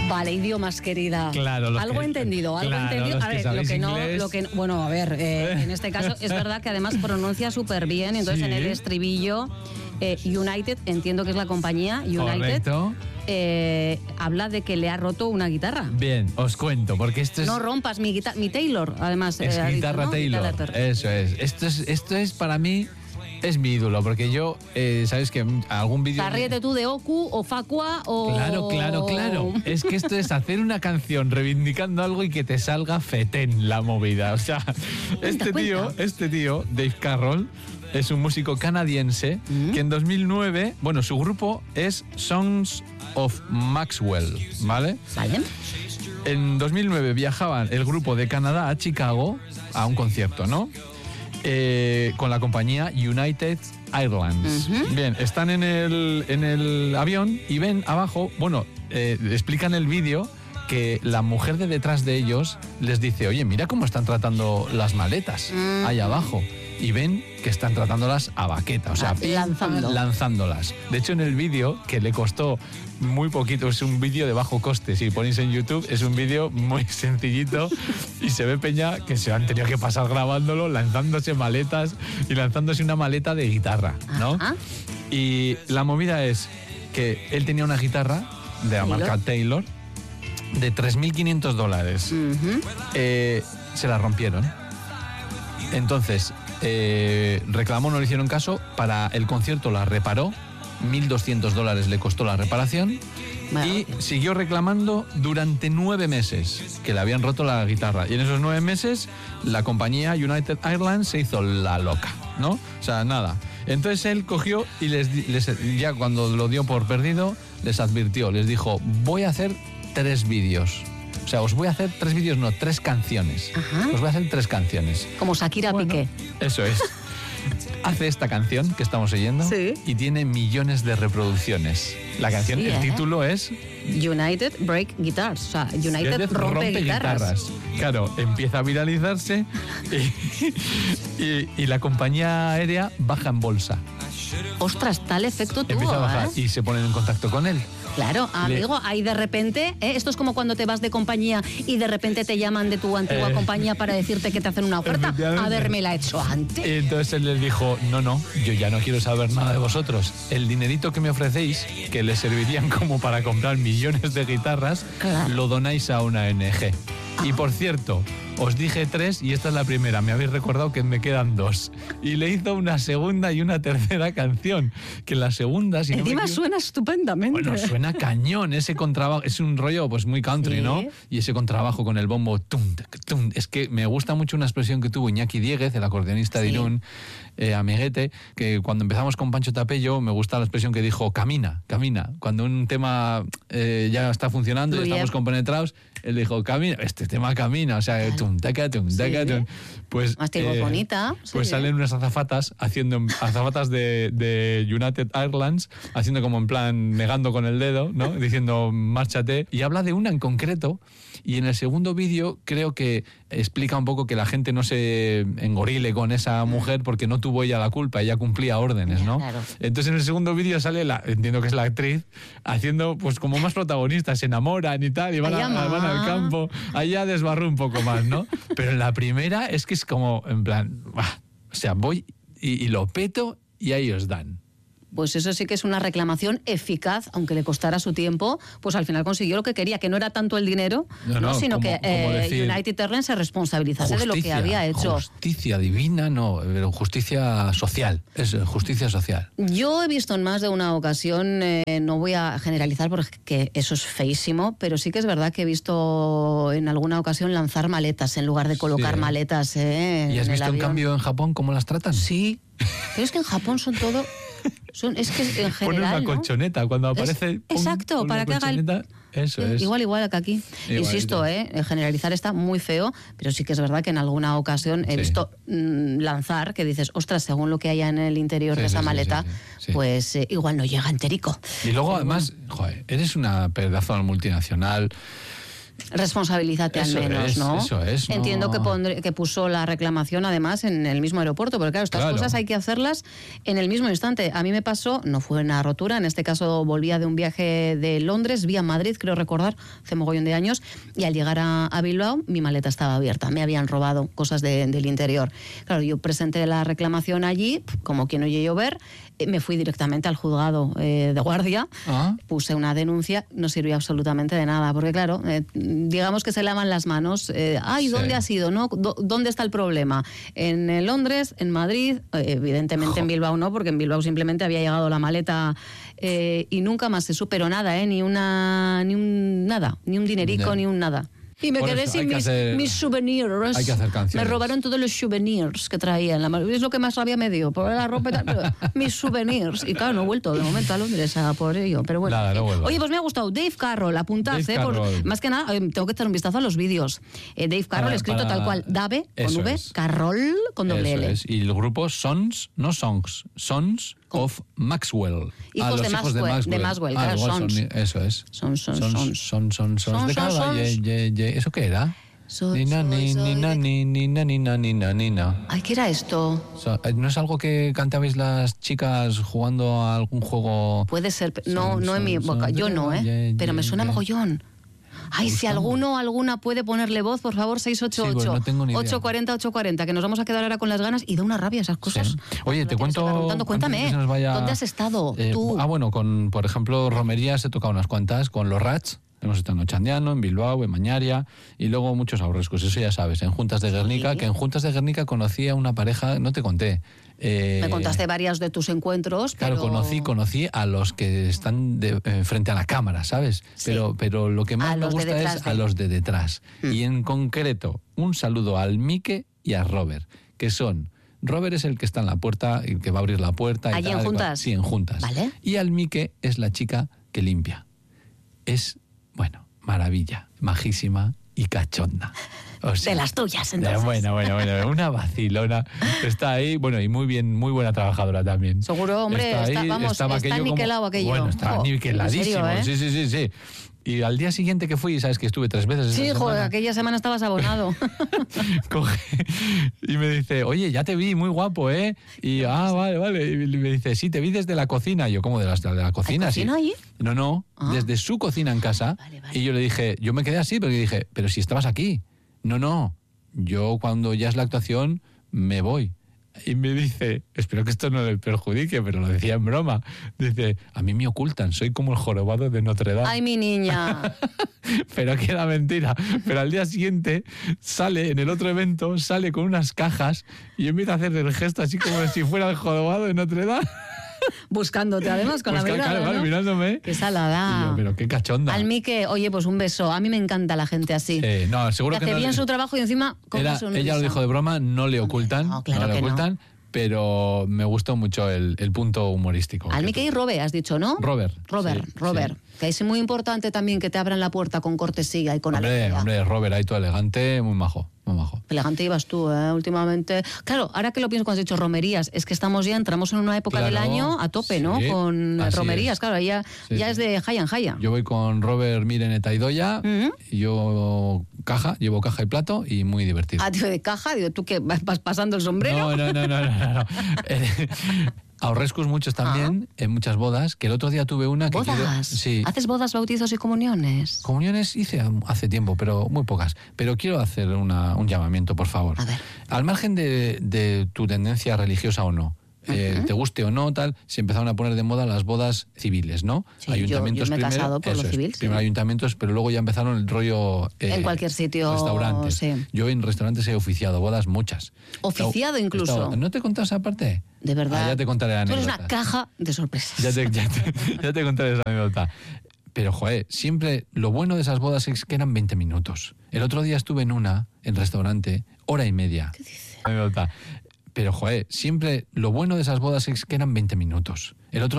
Vale, idiomas, querida. Claro, algo he entendido. A ver, bueno, a ver, en este caso es verdad que además pronuncia súper bien, entonces en el estribillo United, entiendo que es la compañía United. Correcto. Habla de que le ha roto una guitarra. Bien, os cuento, porque esto es... No rompas mi Taylor, además. Es guitarra dicho, ¿no? Taylor. Eso es. Esto es para mí... Es mi ídolo, porque yo, ¿sabes qué? Algún vídeo... Ríete tú de Oku o Facua o... Claro. Es que esto es hacer una canción reivindicando algo y que te salga fetén la movida. O sea, este tío, Dave Carroll, es un músico canadiense que en 2009, bueno, su grupo es Sons of Maxwell, ¿vale? ¿Vale? En 2009 viajaban el grupo de Canadá a Chicago a un concierto, ¿no? Con la compañía United Airlines. Bien, están en el avión y ven abajo, explican el vídeo que la mujer de detrás de ellos les dice, oye, mira cómo están tratando las maletas ahí abajo. Y ven que están tratándolas a baqueta, o sea, lanzándolas. De hecho, en el vídeo, que le costó muy poquito, es un vídeo de bajo coste, si ponéis en YouTube, es un vídeo muy sencillito y se ve peña que se han tenido que pasar grabándolo, lanzándose maletas y lanzándose una maleta de guitarra, ¿no? Ajá. Y la movida es que él tenía una guitarra de la marca Taylor de $3.500. Se la rompieron. Entonces, reclamó, no le hicieron caso, para el concierto la reparó, $1.200 le costó la reparación, y siguió reclamando durante 9 meses que le habían roto la guitarra. Y en esos 9 meses la compañía United Airlines se hizo la loca, ¿no? O sea, nada. Entonces él cogió y ya cuando lo dio por perdido, les advirtió, les dijo, voy a hacer 3 vídeos. O sea, os voy a hacer 3 vídeos, no, 3 canciones. Ajá. Os voy a hacer 3 canciones. Como Shakira Piqué. Eso es. Hace esta canción que estamos oyendo y tiene millones de reproducciones. La canción, el título es... United Break Guitars. O sea, United rompe guitarras. Claro, empieza a viralizarse y la compañía aérea baja en bolsa. Ostras, tal efecto tuvo, empieza a bajar y se ponen en contacto con él. Claro, amigo, ahí de repente, esto es como cuando te vas de compañía y de repente te llaman de tu antigua compañía para decirte que te hacen una oferta. Habermela hecho antes. Y entonces él les dijo, no, yo ya no quiero saber nada de vosotros. El dinerito que me ofrecéis, que les servirían como para comprar millones de guitarras, lo donáis a una ONG. Y por cierto, os dije 3 y esta es la primera. Me habéis recordado que me quedan 2. Y le hizo una segunda y una tercera canción. Que la segunda... Si encima suena estupendamente. Bueno, suena cañón. Ese contrabajo es un rollo pues muy country, ¿no? Y ese contrabajo con el bombo... Es que me gusta mucho una expresión que tuvo Iñaki Dieguez, el acordeonista de Irún, amiguete, que cuando empezamos con Pancho Tapello me gusta la expresión que dijo camina. Cuando un tema ya está funcionando y estamos compenetrados, él dijo camina, este tema camina, o sea, pues bonita. Pues salen unas azafatas de United Airlines haciendo como en plan negando con el dedo, ¿no? Diciendo márchate, y habla de una en concreto. Y en el segundo vídeo creo que explica un poco que la gente no se engorile con esa mujer porque no tuvo ella la culpa, ella cumplía órdenes, ¿no? Claro. Entonces en el segundo vídeo sale entiendo que es la actriz, haciendo pues como más protagonistas, se enamoran y tal, y van al campo, allá desbarró un poco más, ¿no? Pero en la primera es que es como, en plan, o sea, voy y lo peto y ahí os dan. Pues eso sí que es una reclamación eficaz, aunque le costara su tiempo, pues al final consiguió lo que quería, que no era tanto el dinero, sino que United Airlines se responsabilizase de lo que había hecho. Justicia divina, no, pero justicia social, es justicia social. Yo he visto en más de una ocasión, no voy a generalizar porque eso es feísimo, pero sí que es verdad que he visto en alguna ocasión lanzar maletas en lugar de colocar maletas en el avión. ¿Y has visto en cambio en Japón cómo las tratan? Sí, pero es que en Japón son todo... es que en general, ponen una colchoneta cuando aparece. Exacto, para que haga el... Eso es. Igual que aquí. Igualito. Insisto, generalizar está muy feo, pero sí que es verdad que en alguna ocasión he visto lanzar, que dices, ostras, según lo que haya en el interior de esa maleta, pues igual no llega enterico. Y luego, además, eres una pedazo multinacional. responsabilízate al menos, ¿no? Eso es. Entiendo que puso la reclamación además en el mismo aeropuerto, porque claro, estas cosas hay que hacerlas en el mismo instante. A mí me pasó, no fue una rotura, en este caso volvía de un viaje de Londres, vía Madrid, creo recordar, hace mogollón de años, y al llegar a Bilbao, mi maleta estaba abierta, me habían robado cosas del interior. Claro, yo presenté la reclamación allí, como quien oye llover, me fui directamente al juzgado de guardia, puse una denuncia, no sirvió absolutamente de nada, porque claro, digamos que se lavan las manos. ¿Dónde has ido? ¿No? ¿Dónde está el problema? ¿En Londres? ¿En Madrid? Evidentemente en Bilbao no, porque en Bilbao simplemente había llegado la maleta y nunca más se superó nada, ni un dinerico, ni un nada. Y me quedé sin mis souvenirs. Hay que hacer canciones. Me robaron todos los souvenirs que traía en la mano. Es lo que más rabia me dio, por la ropa y tal, pero mis souvenirs. Y claro, no he vuelto de momento a Londres por ello, pero bueno. Nada, no vuelvo. Oye, pues me ha gustado Dave Carroll, apuntarse. Más que nada, tengo que echar un vistazo a los vídeos. Dave Carroll, escrito tal cual, Dave, con V, Carroll, con doble L. Y el grupo Sons, no Songs, Sons of Maxwell. Hijos de Maxwell, claro, Sons. Eso es. Sons de cada ¿eso qué era? Nina. Ay, ¿qué era esto? ¿No es algo que cantabais las chicas jugando a algún juego? Puede ser, no en mi boca, yo no, pero me suena mogollón. Ay, si alguna puede ponerle voz, por favor, 688-840-840, que nos vamos a quedar ahora con las ganas y da una rabia esas cosas. Sí. Oye, te cuento... Cuéntame, ¿dónde has estado tú? Bueno, por ejemplo, romerías he tocado unas cuantas, con los Rats. Hemos estado en Ochandiano, en Bilbao, en Mañaria y luego muchos aurrescos, eso ya sabes, en Juntas de Guernica, que en Juntas de Guernica conocí a una pareja, no te conté. Me contaste varias de tus encuentros, claro, conocí a los que están frente a la cámara, ¿sabes? Sí. Pero lo que más me gusta es a los de detrás. Y en concreto, un saludo al Mike y a Robert, que son... Robert es el que está en la puerta, el que va a abrir la puerta. ¿Allí en Juntas? Sí, en Juntas. ¿Vale? Y al Mike es la chica que limpia. Es... Bueno, maravilla, majísima y cachonda. O sea, de las tuyas, entonces. Bueno, una vacilona. Está ahí, bueno, y muy buena trabajadora también. Seguro, hombre, está niquelado aquello. Bueno, está niqueladísimo. ¿En serio, sí. Y al día siguiente que fui, sabes que estuve 3 veces. Sí, joder, aquella semana estabas abonado. Coge y me dice, oye, ya te vi, muy guapo, ¿eh? Y, vale. Y me dice, sí, te vi desde la cocina. Y yo, ¿cómo de la cocina? ¿Hay cocina allí? No, desde su cocina en casa. Vale. Y yo le dije, yo me quedé así, porque dije, pero si estabas aquí. No, yo cuando ya es la actuación me voy. Y me dice, espero que esto no le perjudique, pero lo decía en broma. Dice, a mí me ocultan, soy como el jorobado de Notre Dame. ¡Ay, mi niña! Pero que era mentira. Pero al día siguiente sale, en el otro evento, sale con unas cajas y empieza a hacer el gesto así como si fuera el jorobado de Notre Dame. Buscándote además con la mirada, claro, ¿no? Mirándome. Qué salada. Yo, pero qué cachonda. Al Mike, oye, pues un beso. A mí me encanta la gente así. No, seguro que hace bien su trabajo y encima ella lo dijo de broma, no le ocultan. No, claro que no. Pero me gustó mucho el punto humorístico. Al Mike y Robert, has dicho, ¿no? Robert. Sí. Que es muy importante también que te abran la puerta con cortesía y con alegría. Hombre, Robert, ahí todo elegante, muy majo. Elegante ibas tú, últimamente. Claro, ahora que lo pienso cuando has dicho romerías, es que entramos en una época del año a tope, ¿no? Con romerías, claro, ya es de jaya en jaya. Yo voy con Robert, Miren eta Idoia, y yo llevo caja y plato y muy divertido. Ah, tío, de caja, digo, ¿tú qué vas pasando el sombrero? No. Aurrescus muchos también, en muchas bodas, que el otro día tuve una que... ¿Bodas? Sí. ¿Haces bodas, bautizos y comuniones? Comuniones hice hace tiempo, pero muy pocas. Pero quiero hacer un llamamiento, por favor. A ver. Al margen de tu tendencia religiosa o no, te guste o no, tal, se empezaron a poner de moda las bodas civiles, ¿no? Sí, ayuntamientos yo me he casado por lo civil. Primero ayuntamientos, pero luego ya empezaron el rollo... en cualquier sitio. Restaurantes. Sí. Yo en restaurantes he oficiado bodas muchas. ¿Oficiado incluso? ¿No te he contado esa parte? De verdad. Ya te contaré la anécdota. Tú eres una caja de sorpresas. Ya te contaré esa anécdota. Pero, joder, siempre lo bueno de esas bodas es que eran 20 minutos. El otro día estuve en restaurante, 1:30. ¿Qué dices? Anécdota. Pero, joder, siempre lo bueno de esas bodas es que eran 20 minutos. El otro